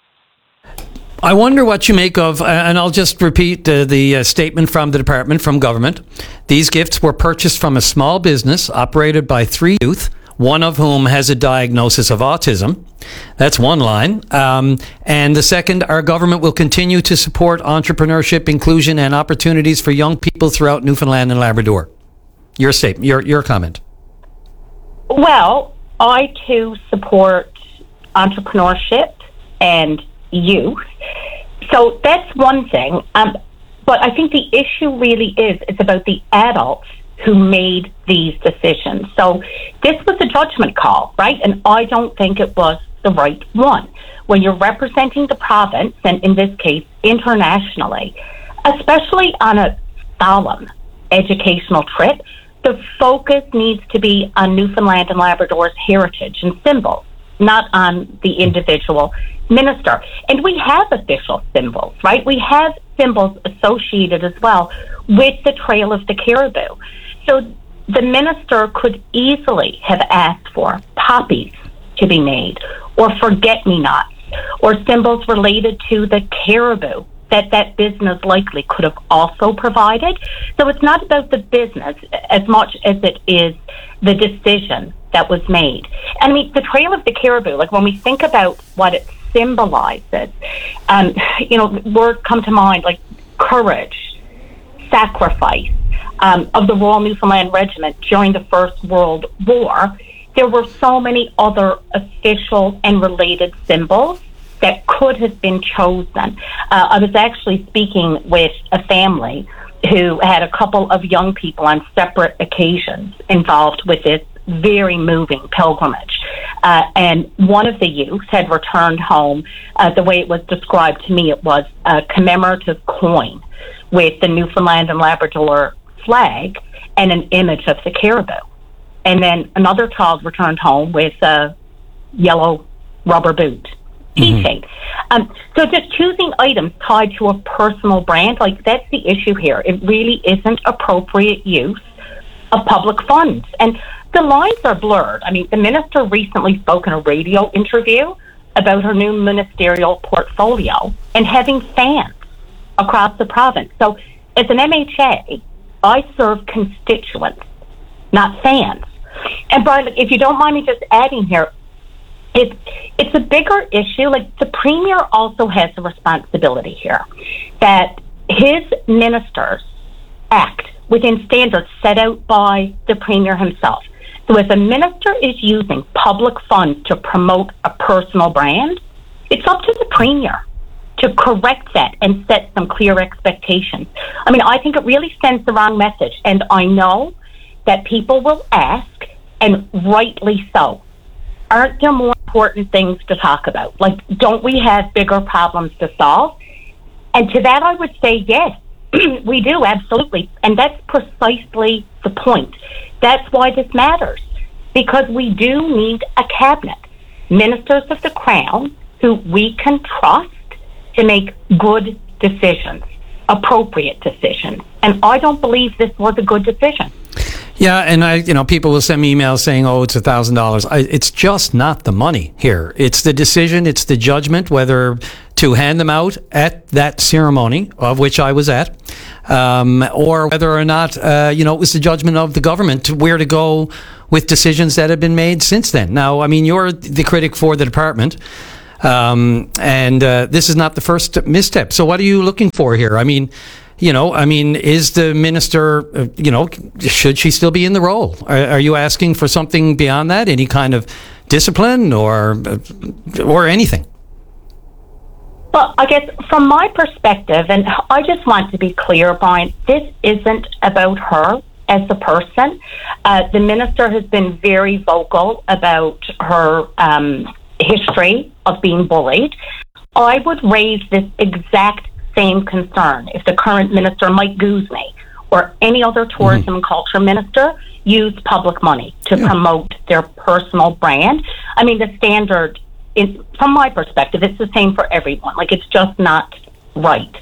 I wonder what you make of, and I'll just repeat the statement from the department, from government. These gifts were purchased from a small business operated by 3 youth, one of whom has a diagnosis of autism. That's one line. And the second, our government will continue to support entrepreneurship, inclusion, and opportunities for young people throughout Newfoundland and Labrador. Your statement, your comment. Well, I too support entrepreneurship and youth. So that's one thing. But I think the issue really is it's about the adults who made these decisions. So this was a judgment call, right? And I don't think it was the right one. When you're representing the province, and in this case, internationally, especially on a solemn educational trip, the focus needs to be on Newfoundland and Labrador's heritage and symbols, not on the individual minister. And we have official symbols, right? We have symbols associated as well with the Trail of the Caribou. So the minister could easily have asked for poppies to be made, or forget-me-nots, or symbols related to the caribou that business likely could have also provided. So it's not about the business as much as it is the decision that was made. And I mean, the Trail of the Caribou, like when we think about what it symbolizes, words come to mind like courage, sacrifice, of the Royal Newfoundland Regiment during the First World War. There were so many other official and related symbols that could have been chosen. I was actually speaking with a family who had a couple of young people on separate occasions involved with this very moving pilgrimage. And one of the youth had returned home, the way it was described to me, it was a commemorative coin with the Newfoundland and Labrador flag and an image of the caribou. And then another child returned home with a yellow rubber boot keychain. So just choosing items tied to a personal brand, like that's the issue here. It really isn't appropriate use of public funds. And the lines are blurred. I mean, the minister recently spoke in a radio interview about her new ministerial portfolio and having fans across the province. So as an MHA, I serve constituents, not fans. And Brian, if you don't mind me just adding here, it's a bigger issue. Like the Premier also has a responsibility here that his ministers act within standards set out by the Premier himself. So if a minister is using public funds to promote a personal brand, it's up to the Premier to correct that and set some clear expectations. I mean, I think it really sends the wrong message. And I know that people will ask, and rightly so, aren't there more important things to talk about? Like, don't we have bigger problems to solve? And to that, I would say yes, we do, absolutely. And that's precisely the point. That's why this matters, because we do need a cabinet, ministers of the Crown who we can trust to make good decisions, appropriate decisions. And I don't believe this was a good decision. Yeah, and people will send me emails saying, "Oh, it's $1,000." It's just not the money here. It's the decision. It's the judgment whether to hand them out at that ceremony, of which I was at, or whether or not it was the judgment of the government to where to go with decisions that have been made since then. Now, I mean, you're the critic for the department. And this is not the first misstep. So what are you looking for here? I mean, is the minister, should she still be in the role? Are you asking for something beyond that? Any kind of discipline or anything? Well, I guess from my perspective, and I just want to be clear, Brian, this isn't about her as a person. The minister has been very vocal about her history of being bullied. I would raise this exact same concern if the current minister, Mike Guzman, or any other tourism and culture minister used public money to promote their personal brand. I mean, the standard, from my perspective, it's the same for everyone. Like, it's just not right.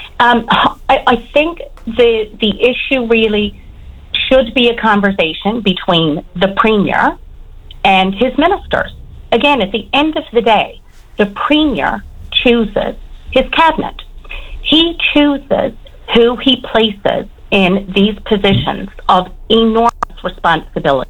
I think the issue really should be a conversation between the Premier and his ministers. Again, at the end of the day, the Premier chooses his cabinet. He chooses who he places in these positions of enormous responsibility.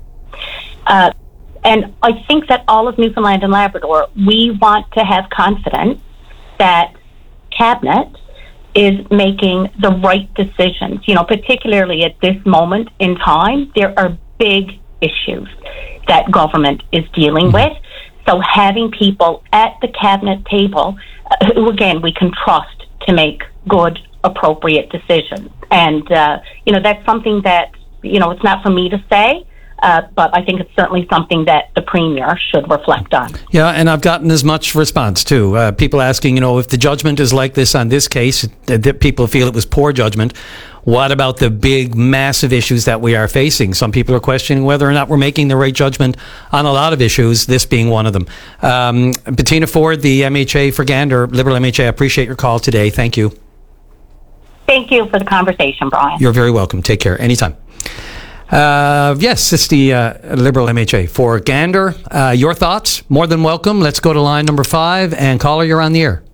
And I think that all of Newfoundland and Labrador, we want to have confidence that cabinet is making the right decisions. Particularly at this moment in time, there are big issues that government is dealing with. So having people at the cabinet table who, again, we can trust to make good, appropriate decisions. And, that's something that, it's not for me to say, but I think it's certainly something that the Premier should reflect on. Yeah, and I've gotten as much response, too. People asking, if the judgment is like this on this case, that people feel it was poor judgment. What about the big, massive issues that we are facing? Some people are questioning whether or not we're making the right judgment on a lot of issues, this being one of them. Bettina Ford, the MHA for Gander, Liberal MHA, I appreciate your call today. Thank you. Thank you for the conversation, Brian. You're very welcome. Take care. Anytime. Yes, it's the Liberal MHA for Gander. Your thoughts? More than welcome. Let's go to line number 5. And caller, you're on the air.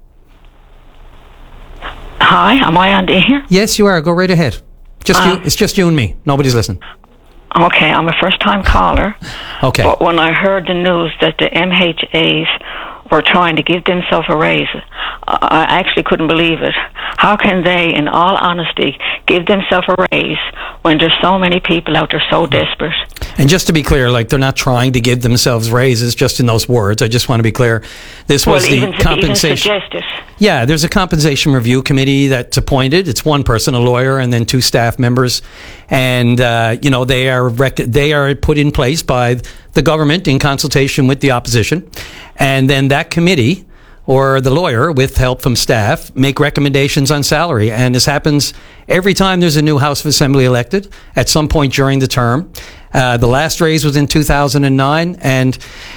Hi, am I on the air? Yes, you are. Go right ahead. It's just you and me. Nobody's listening. Okay, I'm a first-time caller. Okay. But when I heard the news that the MHAs were trying to give themselves a raise, I actually couldn't believe it. How can they, in all honesty, give themselves a raise when there's so many people out there so desperate? And just to be clear, they're not trying to give themselves raises just in those words. I just want to be clear. This was the compensation. Even suggest it. Yeah, there's a compensation review committee that's appointed. It's one person, a lawyer, and then 2 staff members. And, they are put in place by the government in consultation with the opposition. And then that committee, or the lawyer with help from staff, make recommendations on salary. And this happens every time there's a new House of Assembly elected at some point during the term. The last raise was in 2009. And,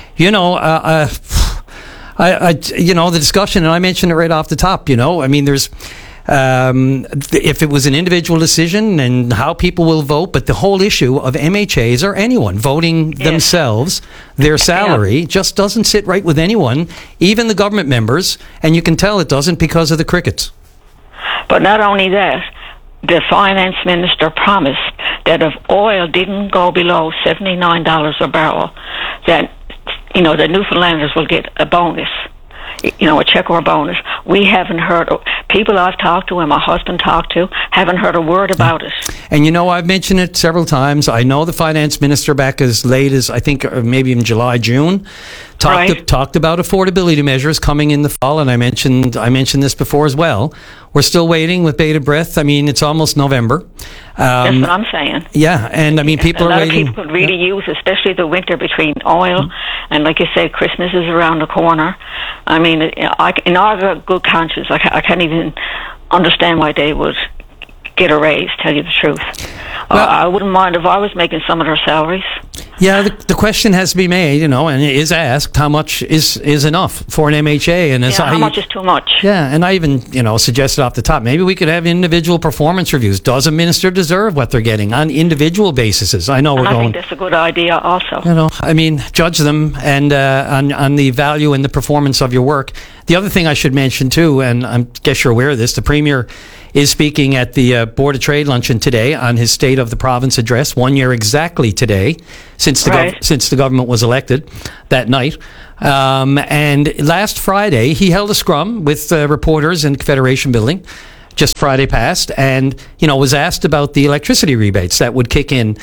the discussion, and I mentioned it right off the top, there's, if it was an individual decision and how people will vote, but the whole issue of MHAs or anyone voting themselves, their salary just doesn't sit right with anyone, even the government members, and you can tell it doesn't because of the crickets. But not only that, the finance minister promised that if oil didn't go below $79 a barrel, that the Newfoundlanders will get a bonus, a check or a bonus. We haven't heard, people I've talked to and my husband talked to haven't heard a word about it. And I've mentioned it several times. I know the finance minister back as late as, I think, maybe in July, June, talked about affordability measures coming in the fall, and I mentioned this before as well. We're still waiting with bated breath. I mean, it's almost November. That's what I'm saying. Yeah, and I mean, people are waiting. A lot of people could really use, especially the winter between oil and, like you said, Christmas is around the corner. I mean, in all good conscience, I can't even understand why they would get a raise, tell you the truth. Well, I wouldn't mind if I was making some of their salaries. Yeah, the question has to be made, and it is asked, how much is enough for an MHA? And how much is too much? Yeah, and I even, suggested off the top, maybe we could have individual performance reviews. Does a minister deserve what they're getting on individual bases? I know I think that's a good idea also. Judge them and on the value and the performance of your work. The other thing I should mention too, and I guess you're aware of this, the Premier is speaking at the Board of Trade luncheon today on his State of the Province address, 1 year exactly today since the government was elected that night. And last Friday, he held a scrum with reporters in Confederation Building, just Friday past, and was asked about the electricity rebates that would kick in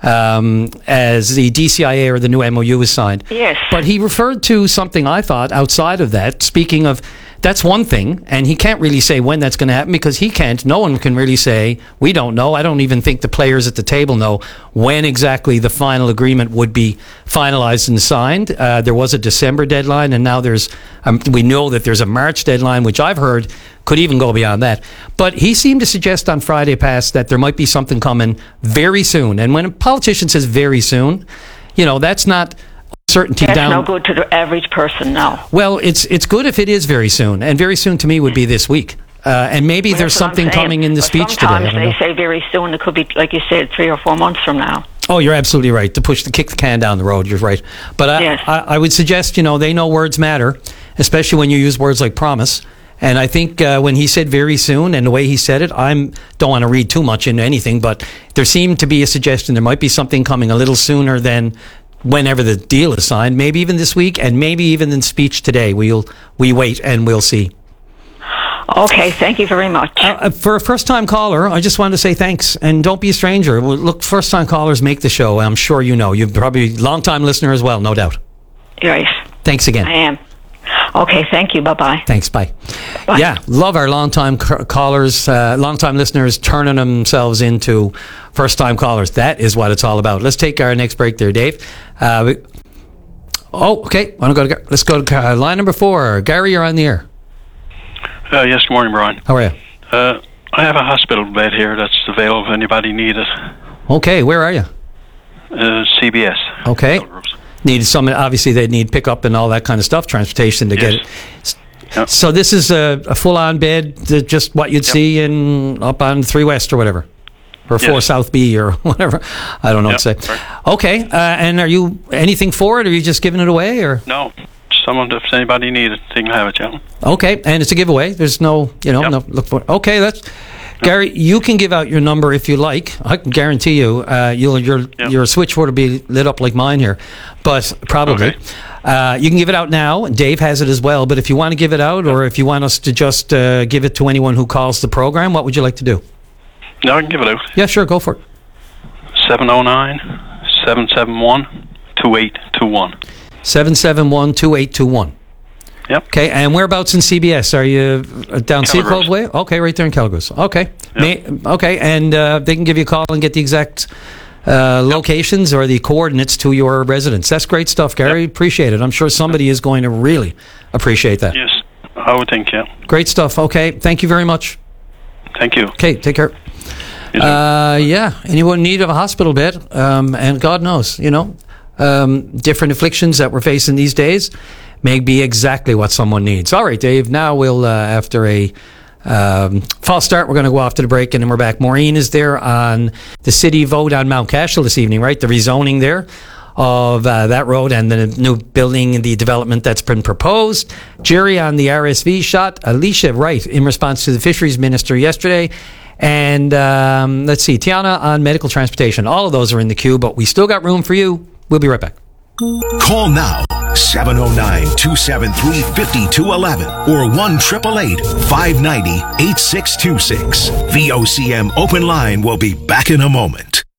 as the DCIA or the new MOU was signed. Yes. But he referred to something I thought outside of that, speaking of, that's one thing, and he can't really say when that's going to happen because no one can really say, we don't know. I don't even think the players at the table know when exactly the final agreement would be finalized and signed. There was a December deadline, and now we know that there's a March deadline, which I've heard could even go beyond that. But he seemed to suggest on Friday past that there might be something coming very soon. And when a politician says very soon, that's not certainty That's down. no good to the average person now. Well, it's good if it is very soon. And very soon to me would be this week. And maybe there's something coming in the speech today. Sometimes they say very soon. It could be, like you said, 3 or 4 months from now. Oh, you're absolutely right. To kick the can down the road, you're right. But I would suggest, they know words matter, especially when you use words like promise. And I think when he said very soon and the way he said it, don't want to read too much into anything, but there seemed to be a suggestion there might be something coming a little sooner than whenever the deal is signed, maybe even this week and maybe even in speech today. We wait and we'll see. Okay, thank you very much. For a first-time caller, I just wanted to say thanks, and don't be a stranger. Look, first-time callers make the show. I'm sure you know. You're probably a long-time listener as well, no doubt. Right. Thanks again. I am. Okay, thank you. Bye-bye. Thanks, bye. Yeah, love our long-time callers, long-time listeners turning themselves into first-time callers. That is what it's all about. Let's take our next break there, Dave. Okay. Let's go to line number 4. Gary, you're on the air. Yes, good morning, Brian. How are you? I have a hospital bed here that's available if anybody needs it. Okay, where are you? CBS. Okay. Obviously they'd need pickup and all that kind of stuff, transportation to get it. Yep. So this is a full-on bed, just what you'd see up on 3 West or whatever, or 4 South B or whatever. I don't know what to say. Right. Okay, and are you anything for it, or are you just giving it away, or? No, if anybody needs it, they can have it, yeah. Okay, and it's a giveaway. There's no, no look for it. Okay, Gary, you can give out your number if you like. I can guarantee you, your switchboard will be lit up like mine here, but probably. Okay. You can give it out now. Dave has it as well, but if you want to give it out, or if you want us to just give it to anyone who calls the program, what would you like to do? No, I can give it out. Yeah, sure, go for it. 709-771-2821. 771-2821. Yep. Okay, and whereabouts in CBS? Are you down Sea Cove Way? Okay, right there in Calgary. Okay. Yep. Okay, and they can give you a call and get the exact locations or the coordinates to your residence. That's great stuff, Gary. Yep. Appreciate it. I'm sure somebody is going to really appreciate that. Yes, I would think, yeah. Great stuff. Okay, thank you very much. Thank you. Okay, take care. Anyone in need of a hospital bed, and God knows, different afflictions that we're facing these days may be exactly what someone needs. All right, Dave, now we'll, after a false start, we're going to go off to the break, and then we're back. Maureen is there on the city vote on Mount Cashel this evening, right? The rezoning there of that road and the new building and the development that's been proposed. Jerry on the RSV shot. Alicia Wright in response to the fisheries minister yesterday. And let's see, Tiana on medical transportation. All of those are in the queue, but we still got room for you. We'll be right back. Call now, 709-273-5211 or 1-888-590-8626. VOCM Open Line will be back in a moment.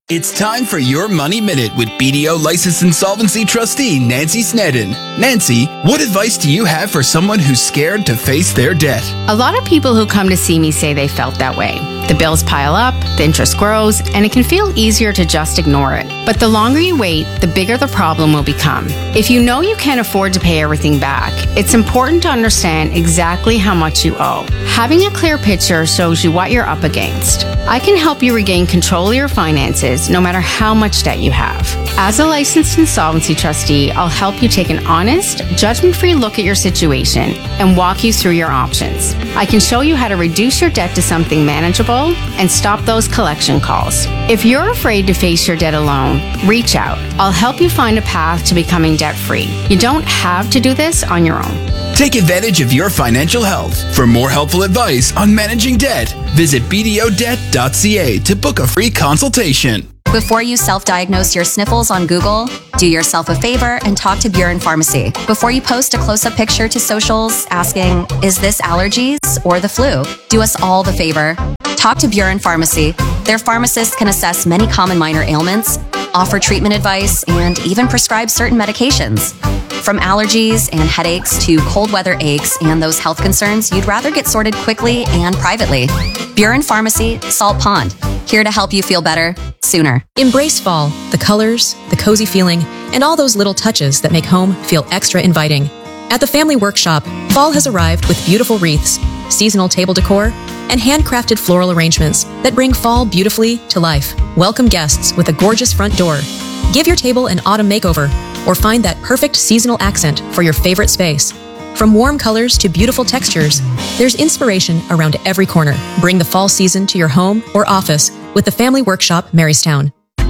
It's time for your Money Minute with BDO licensed insolvency trustee Nancy Snedden. Nancy, what advice do you have for someone who's scared to face their debt? A lot of people who come to see me say they felt that way. The bills pile up, the interest grows, and it can feel easier to just ignore it. But the longer you wait, the bigger the problem will become. If you know you can't afford to pay everything back, it's important to understand exactly how much you owe. Having a clear picture shows you what you're up against. I can help you regain control of your finances no matter how much debt you have. As a licensed insolvency trustee, I'll help you take an honest, judgment-free look at your situation and walk you through your options. I can show you how to reduce your debt to something manageable and stop those collection calls. If you're afraid to face your debt alone, reach out. I'll help you find a path to becoming debt-free. You don't have to do this on your own. Take advantage of your financial health. For more helpful advice on managing debt, visit bdodebt.ca to book a free consultation. Before you self-diagnose your sniffles on Google, do yourself a favor and talk to Buren Pharmacy. Before you post a close-up picture to socials asking, is this allergies or the flu? Do us all the favor. Talk to Buren Pharmacy. Their pharmacists can assess many common minor ailments, offer treatment advice, and even prescribe certain medications. From allergies and headaches to cold weather aches and those health concerns you'd rather get sorted quickly and privately. Buren Pharmacy, Salt Pond, here to help you feel better sooner. Embrace fall, the colors, the cozy feeling, and all those little touches that make home feel extra inviting. At the Family Workshop, fall has arrived with beautiful wreaths, seasonal table decor, and handcrafted floral arrangements that bring fall beautifully to life. Welcome guests with a gorgeous front door. Give your table an autumn makeover, or find that perfect seasonal accent for your favorite space. From warm colors to beautiful textures, there's inspiration around every corner. Bring the fall season to your home or office with the Family Workshop, Marystown.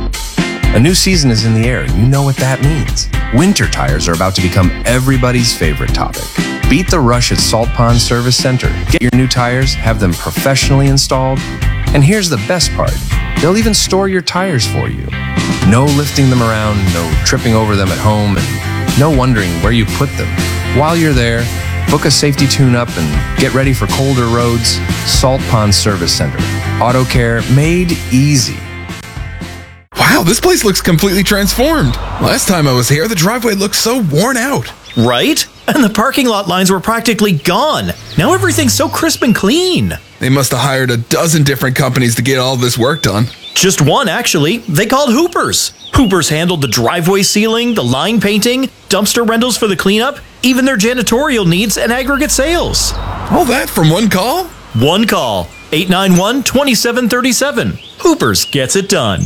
A new season is in the air, and you know what that means. Winter tires are about to become everybody's favorite topic. Beat the rush at Salt Pond Service Center. Get your new tires, have them professionally installed, and here's the best part. They'll even store your tires for you. No lifting them around, no tripping over them at home, and no wondering where you put them. While you're there, book a safety tune-up and get ready for colder roads. Salt Pond Service Center. Auto care made easy. Wow, this place looks completely transformed. Last time I was here, the driveway looked so worn out. Right? And the parking lot lines were practically gone. Now everything's so crisp and clean. They must have hired a dozen different companies to get all this work done. Just one, actually. They called Hoopers. Hoopers handled the driveway sealing, the line painting, dumpster rentals for the cleanup, even their janitorial needs and aggregate sales. All that from one call? One call. 891-2737. Hoopers gets it done.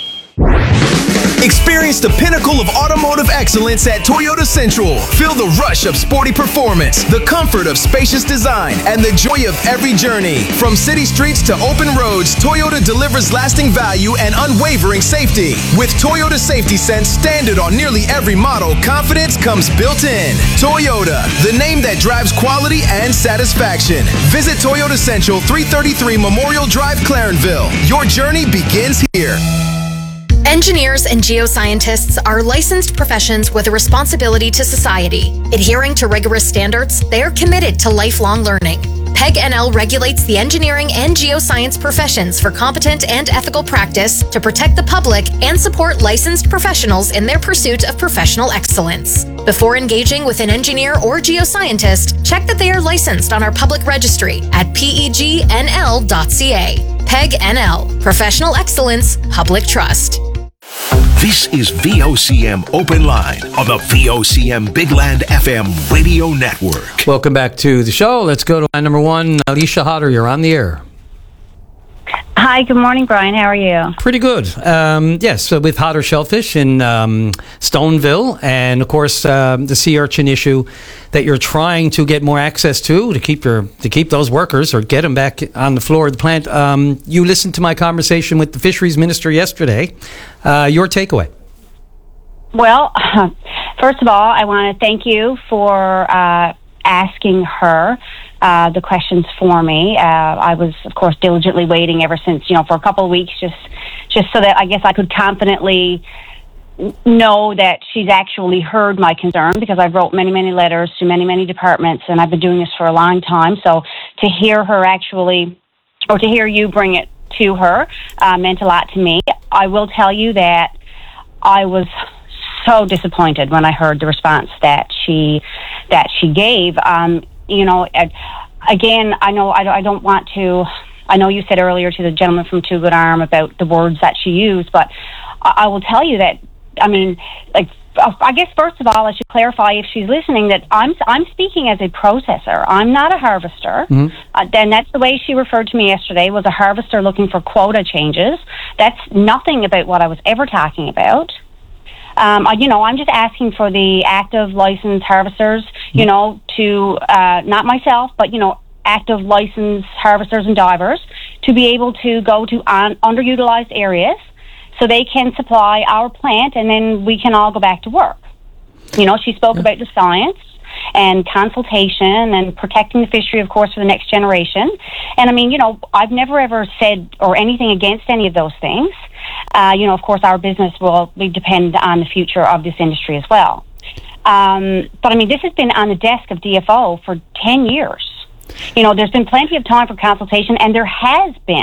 Experience the pinnacle of automotive excellence at Toyota Central. Feel the rush of sporty performance, the comfort of spacious design, and the joy of every journey. From city streets to open roads, Toyota delivers lasting value and unwavering safety. With Toyota Safety Sense standard on nearly every model, confidence comes built in. Toyota, the name that drives quality and satisfaction. Visit Toyota Central, 333 Memorial Drive, Clarenville. Your journey begins here. Engineers and geoscientists are licensed professions with a responsibility to society. Adhering to rigorous standards, they are committed to lifelong learning. PEG-NL regulates the engineering and geoscience professions for competent and ethical practice to protect the public and support licensed professionals in their pursuit of professional excellence. Before engaging with an engineer or geoscientist, check that they are licensed on our public registry at pegnl.ca. PEG-NL, Professional Excellence, Public Trust. This is VOCM Open Line on the VOCM Big Land FM radio network. Welcome back to the show. Let's go to line number one. Alicia Hodder, you're on the air. Hi, good morning, Brian. How are you? Pretty good. Yes, with Hodder Shellfish in Stoneville, and of course the sea urchin issue that you're trying to get more access to keep those workers or get them back on the floor of the plant. You listened to my conversation with the fisheries minister yesterday. Your takeaway? Well, first of all, I want to thank you for asking her the questions for me. I was, of course, diligently waiting ever since, for a couple of weeks, just so that I guess I could confidently know that she's actually heard my concern, because I've wrote many, many letters to many, many departments, and I've been doing this for a long time. So to hear her to hear you bring it to her meant a lot to me. I will tell you that I was so disappointed when I heard the response that she gave. You know, again, I know I don't want to. I know you said earlier to the gentleman from Two Good Arm about the words that she used, but I will tell you that, I mean, like, I guess first of all, I should clarify if she's listening that I'm speaking as a processor. I'm not a harvester. Then that's the way she referred to me yesterday, was a harvester looking for quota changes. That's nothing about what I was ever talking about. You know, I'm just asking for the active licensed harvesters, you know, to, not myself, but, you know, active licensed harvesters and divers to be able to go to underutilized areas so they can supply our plant, and then we can all go back to work. You know, she spoke about the science and consultation and protecting the fishery, of course, for the next generation. And I mean, you know, I've never ever said or anything against any of those things. You know, of course, our business will depend on the future of this industry as well. But I mean, this has been on the desk of DFO for 10 years. You know, there's been plenty of time for consultation, and there has been